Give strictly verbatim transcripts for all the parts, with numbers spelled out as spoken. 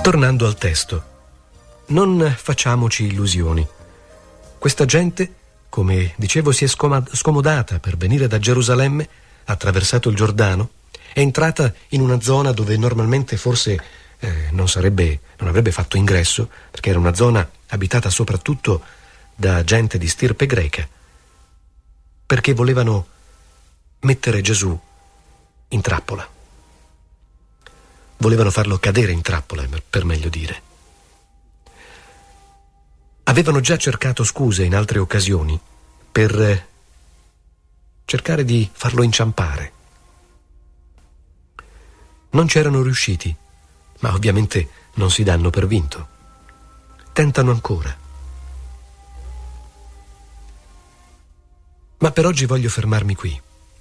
Tornando al testo, non facciamoci illusioni. Questa gente, come dicevo, si è scoma- scomodata per venire da Gerusalemme, ha attraversato il Giordano, è entrata in una zona dove normalmente forse eh, non sarebbe, non avrebbe fatto ingresso, perché era una zona abitata soprattutto da gente di stirpe greca, perché volevano mettere Gesù in trappola. Volevano farlo cadere in trappola, per meglio dire. Avevano già cercato scuse in altre occasioni per cercare di farlo inciampare. Non c'erano riusciti, ma ovviamente non si danno per vinto. Tentano ancora. Ma per oggi voglio fermarmi qui.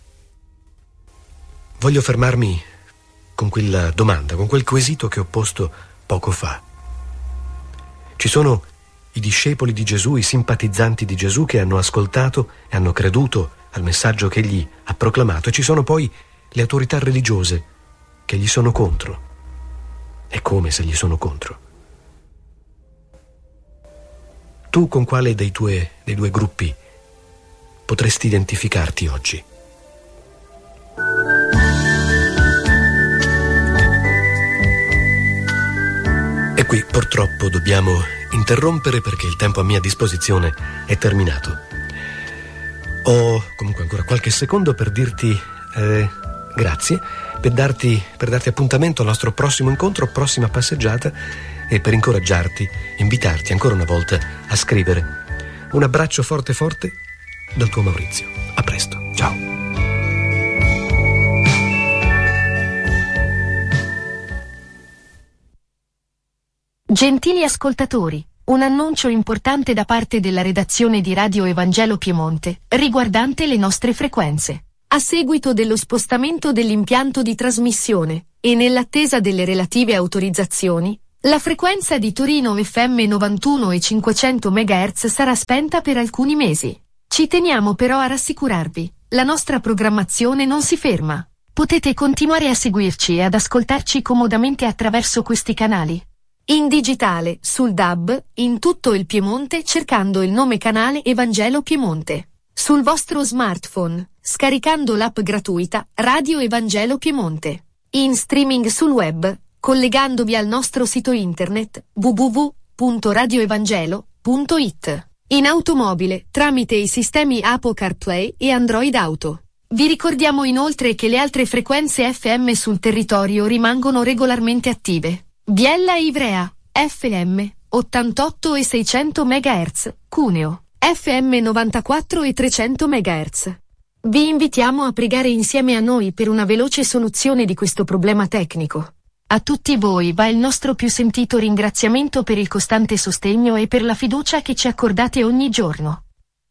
Voglio fermarmi con quella domanda, con quel quesito che ho posto poco fa. Ci sono i discepoli di Gesù, i simpatizzanti di Gesù che hanno ascoltato e hanno creduto al messaggio che egli ha proclamato, e ci sono poi le autorità religiose che gli sono contro. È come se gli sono contro. Tu con quale dei, tue, dei due gruppi potresti identificarti oggi? E qui purtroppo dobbiamo interrompere perché il tempo a mia disposizione è terminato. Ho comunque ancora qualche secondo per dirti eh, grazie, per darti, per darti appuntamento al nostro prossimo incontro, prossima passeggiata, e per incoraggiarti, invitarti ancora una volta a scrivere. Un abbraccio forte forte dal tuo Maurizio. A presto, ciao. Gentili ascoltatori, un annuncio importante da parte della redazione di Radio Evangelo Piemonte, riguardante le nostre frequenze. A seguito dello spostamento dell'impianto di trasmissione, e nell'attesa delle relative autorizzazioni, la frequenza di Torino F M novantuno e cinquecento megahertz sarà spenta per alcuni mesi. Ci teniamo però a rassicurarvi, la nostra programmazione non si ferma. Potete continuare a seguirci e ad ascoltarci comodamente attraverso questi canali. In digitale, sul D A B, in tutto il Piemonte cercando il nome canale Evangelo Piemonte. Sul vostro smartphone, scaricando l'app gratuita Radio Evangelo Piemonte. In streaming sul web, collegandovi al nostro sito internet w w w punto radio evangelo punto i t. In automobile, tramite i sistemi Apple CarPlay e Android Auto. Vi ricordiamo inoltre che le altre frequenze F M sul territorio rimangono regolarmente attive. Biella e Ivrea, F M, ottantotto e seicento megahertz, Cuneo, F M novantaquattro e trecento megahertz. Vi invitiamo a pregare insieme a noi per una veloce soluzione di questo problema tecnico. A tutti voi va il nostro più sentito ringraziamento per il costante sostegno e per la fiducia che ci accordate ogni giorno.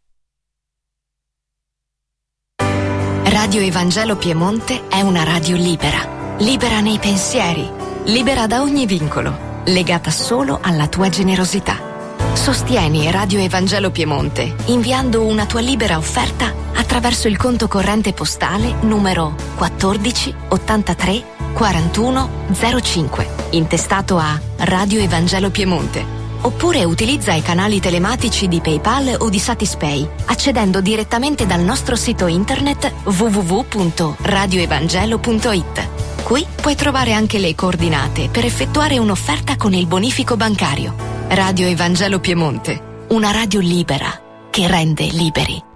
Radio Evangelo Piemonte è una radio libera, libera nei pensieri, libera da ogni vincolo, legata solo alla tua generosità. Sostieni Radio Evangelo Piemonte inviando una tua libera offerta attraverso il conto corrente postale numero quattordici ottantatré quarantuno zero cinque, intestato a Radio Evangelo Piemonte. Oppure utilizza i canali telematici di PayPal o di Satispay, accedendo direttamente dal nostro sito internet w w w punto radio evangelo punto i t. Qui puoi trovare anche le coordinate per effettuare un'offerta con il bonifico bancario. Radio Evangelo Piemonte, una radio libera che rende liberi.